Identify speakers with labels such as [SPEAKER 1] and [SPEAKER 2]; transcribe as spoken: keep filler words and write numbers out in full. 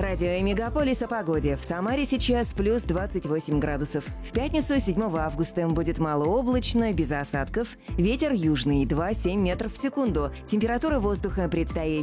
[SPEAKER 1] Радио Мегаполис о погоде. В Самаре сейчас плюс двадцать восемь градусов. В пятницу, седьмого августа, будет малооблачно, без осадков. Ветер южный, два целых семь десятых метров в секунду. Температура воздуха предстоящей